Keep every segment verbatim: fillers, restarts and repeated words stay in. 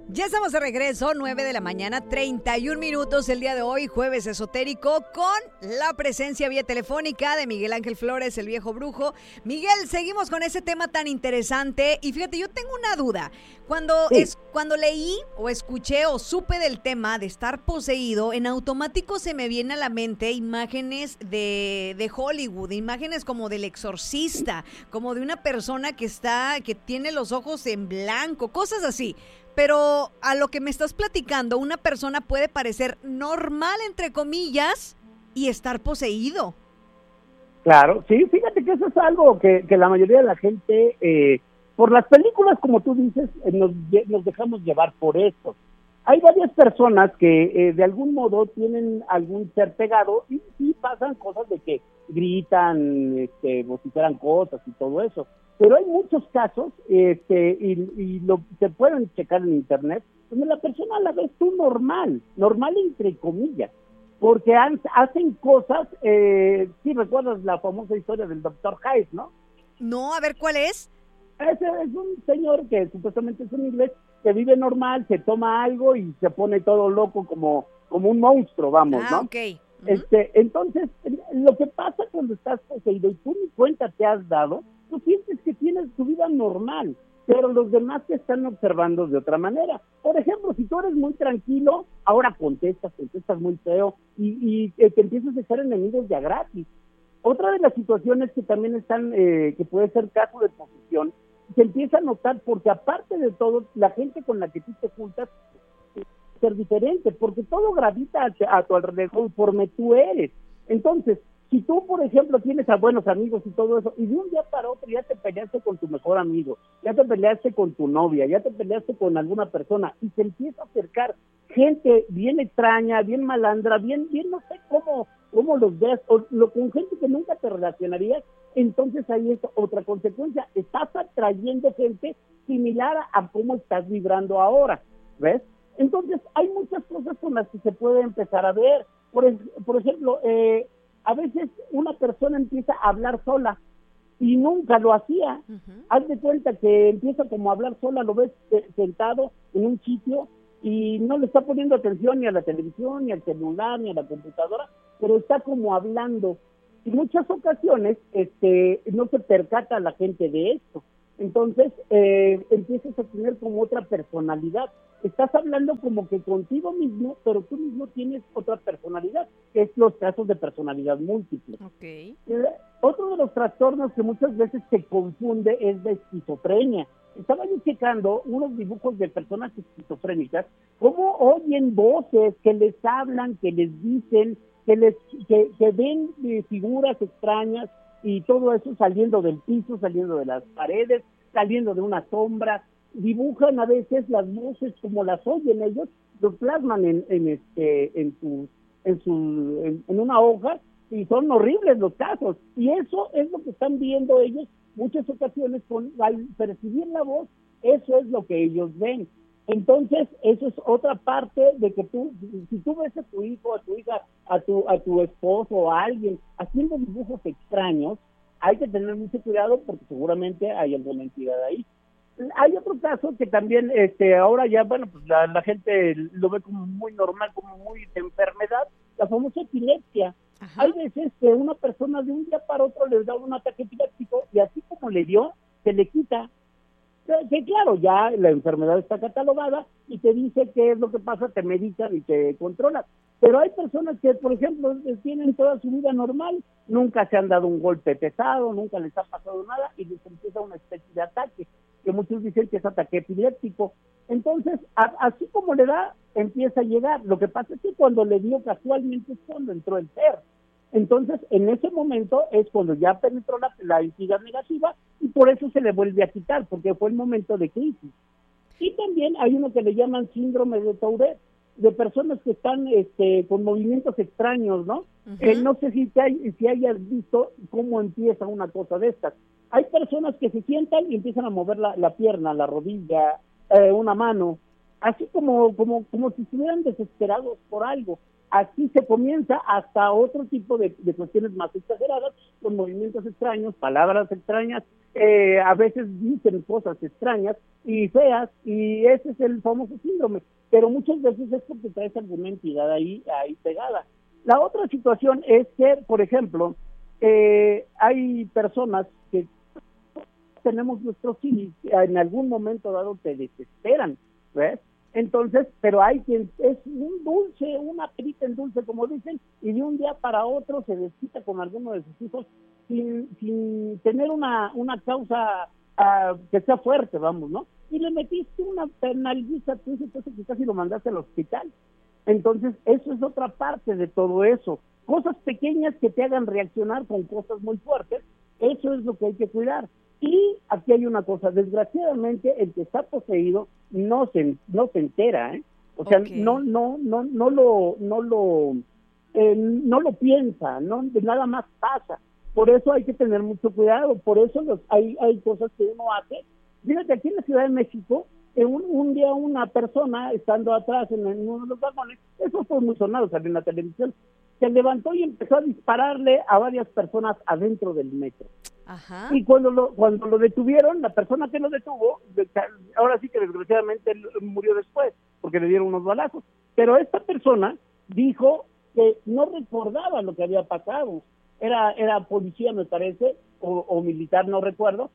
Ya estamos de regreso, nueve de la mañana, treinta y un minutos el día de hoy, jueves esotérico, con la presencia vía telefónica de Miguel Ángel Flores, el viejo brujo. Miguel, seguimos con ese tema tan interesante y fíjate, yo tengo una duda. Cuando, Sí. es, cuando leí o escuché o supe del tema de estar poseído, en automático se me viene a la mente imágenes de, de Hollywood, imágenes como del exorcista, como de una persona que está, que tiene los ojos en blanco, cosas así. Pero a lo que me estás platicando, una persona puede parecer normal, entre comillas, y estar poseído. Claro, sí, fíjate que eso es algo que, que la mayoría de la gente, eh, por las películas, como tú dices, eh, nos, nos dejamos llevar por eso. Hay varias personas que eh, de algún modo tienen algún ser pegado y sí pasan cosas de que gritan, este, vociferan cosas y todo eso. Pero hay muchos casos, este, y, y lo se pueden checar en internet, donde la persona la ves tú normal, normal entre comillas, porque han, hacen cosas, eh, sí recuerdas la famosa historia del doctor Hyde, ¿no? No, a ver, ¿cuál es? Ese es un señor que supuestamente es un inglés, que vive normal, se toma algo y se pone todo loco como, como un monstruo, vamos, Ah, ¿no? ok. Uh-huh. Este, entonces, lo que pasa cuando estás poseído y tú ni cuenta te has dado, tú sientes que tienes tu vida normal, pero los demás te están observando de otra manera. Por ejemplo, si tú eres muy tranquilo, ahora contestas, contestas muy feo y, y eh, te empiezas a echar enemigos ya gratis. Otra de las situaciones que también están, eh, que puede ser caso de posesión, se empieza a notar porque aparte de todo, la gente con la que tú te juntas ser diferente, porque todo gravita a, a tu alrededor conforme tú eres. Entonces, si tú, por ejemplo, tienes a buenos amigos y todo eso, y de un día para otro ya te peleaste con tu mejor amigo, ya te peleaste con tu novia, ya te peleaste con alguna persona, y se empieza a acercar gente bien extraña, bien malandra, bien, bien no sé cómo, cómo los ves, o lo, con gente que nunca te relacionarías, entonces ahí es otra consecuencia, estás atrayendo gente similar a, a cómo estás vibrando ahora, ¿ves? Entonces, hay muchas cosas con las que se puede empezar a ver. Por, por ejemplo, eh, a veces una persona empieza a hablar sola y nunca lo hacía. Uh-huh. Haz de cuenta que empieza como a hablar sola, lo ves sentado en un sitio y no le está poniendo atención ni a la televisión, ni al celular, ni a la computadora, pero está como hablando. Y muchas ocasiones este, no se percata la gente de esto. Entonces, eh, empiezas a tener como otra personalidad. Estás hablando como que contigo mismo, pero tú mismo tienes otra personalidad, que es los casos de personalidad múltiple. Okay. Eh, otro de los trastornos que muchas veces se confunde es de esquizofrenia. Estaba yo checando unos dibujos de personas esquizofrénicas, cómo oyen voces que les hablan, que les dicen, que, les, que, que ven eh, figuras extrañas, y todo eso saliendo del piso, saliendo de las paredes, saliendo de una sombra. Dibujan a veces las voces como las oyen ellos, lo plasman en, en este en su en su en, en una hoja y son horribles los casos, y eso es lo que están viendo ellos muchas ocasiones con, al percibir la voz, eso es lo que ellos ven. Entonces, eso es otra parte de que tú, si tú ves a tu hijo, a tu hija, a tu a tu esposo o a alguien haciendo dibujos extraños, hay que tener mucho cuidado porque seguramente hay alguna entidad ahí. Hay otro caso que también este ahora ya, bueno, pues la, la gente lo ve como muy normal, como muy de enfermedad, la famosa epilepsia. Ajá. Hay veces que una persona de un día para otro le da un ataque epiléptico y así como le dio, se le quita. Que claro, ya la enfermedad está catalogada y te dice qué es lo que pasa, te medican y te controlan. Pero hay personas que, por ejemplo, tienen toda su vida normal, nunca se han dado un golpe pesado, nunca les ha pasado nada y les empieza una especie de ataque, que muchos dicen que es ataque epiléptico. Entonces, a, así como le da, empieza a llegar. Lo que pasa es que cuando le dio casualmente es cuando entró el ser. Entonces, en ese momento es cuando ya penetró la, la entidad negativa y por eso se le vuelve a quitar, porque fue el momento de crisis. Y también hay uno que le llaman síndrome de Tourette, de personas que están este, con movimientos extraños, ¿no? Uh-huh. Eh, no sé si, te hay, si hayas visto cómo empieza una cosa de estas. Hay personas que se sientan y empiezan a mover la, la pierna, la rodilla, eh, una mano, así como, como, como si estuvieran desesperados por algo. Así se comienza hasta otro tipo de, de cuestiones más exageradas, con movimientos extraños, palabras extrañas, eh, a veces dicen cosas extrañas y feas, y ese es el famoso síndrome, pero muchas veces es porque traes alguna entidad ahí, ahí pegada. La otra situación es que, por ejemplo, eh, hay personas que tenemos nuestros hijos, en algún momento dado te desesperan, ¿ves? Entonces, pero hay quien es un dulce, una perita en dulce, como dicen, y de un día para otro se desquita con alguno de sus hijos sin, sin tener una, una causa uh, que sea fuerte, vamos, ¿no? Y le metiste una penaliza a tu hijo, entonces que casi lo mandaste al hospital. Entonces, eso es otra parte de todo eso. Cosas pequeñas que te hagan reaccionar con cosas muy fuertes, eso es lo que hay que cuidar. Y aquí hay una cosa, desgraciadamente el que está poseído no se no se entera, ¿eh? O sea, okay. no no no no lo no lo eh, no lo piensa, no nada más pasa. Por eso hay que tener mucho cuidado, por eso los, hay hay cosas que uno hace. Fíjate, aquí en la Ciudad de México, eh, un, un día una persona estando atrás en, en uno de los vagones, eso fue muy sonado, salió en la televisión, se levantó y empezó a dispararle a varias personas adentro del metro. Ajá. Y cuando lo cuando lo detuvieron, la persona que lo detuvo, ahora sí que desgraciadamente él murió después, porque le dieron unos balazos, pero esta persona dijo que no recordaba lo que había pasado, era era policía me parece, o, o militar, no recuerdo,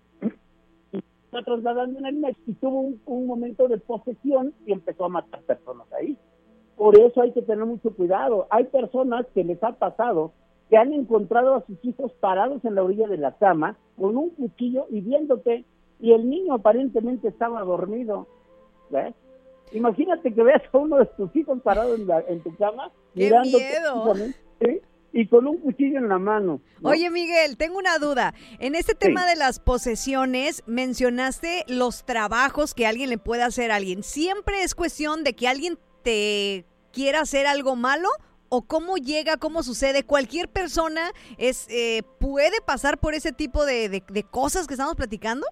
y estaba trasladando en el metro y tuvo un, un momento de posesión y empezó a matar personas ahí. Por eso hay que tener mucho cuidado. Hay personas que les ha pasado que han encontrado a sus hijos parados en la orilla de la cama con un cuchillo y viéndote, y el niño aparentemente estaba dormido, ¿ves? Imagínate que veas a uno de tus hijos parado en, la, en tu cama, ¡qué mirándote, miedo! ¿sí? Y con un cuchillo en la mano, ¿no? Oye, Miguel, tengo una duda. En este tema sí. de las posesiones, mencionaste los trabajos que alguien le puede hacer a alguien. ¿Siempre es cuestión de que alguien te quiera hacer algo malo? ¿O cómo llega, cómo sucede? ¿Cualquier persona es eh, puede pasar por ese tipo de, de, de cosas que estamos platicando?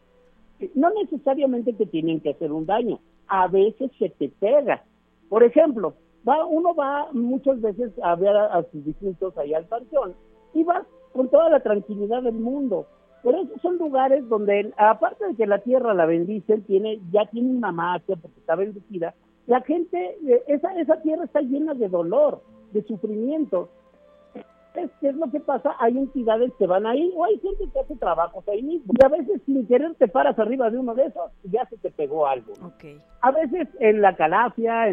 No necesariamente te tienen que hacer un daño. A veces se te pega. Por ejemplo, va uno va muchas veces a ver a, a sus difuntos ahí al panteón y va con toda la tranquilidad del mundo. Pero esos son lugares donde, aparte de que la tierra la bendicen, tiene, ya tiene una magia porque está bendecida, la gente, esa, esa tierra está llena de dolor, de sufrimiento. ¿Qué es lo que pasa? Hay entidades que van ahí, o hay gente que hace trabajos ahí mismo. Y a veces sin querer te paras arriba de uno de esos y ya se te pegó algo. Okay. A veces en la calafia,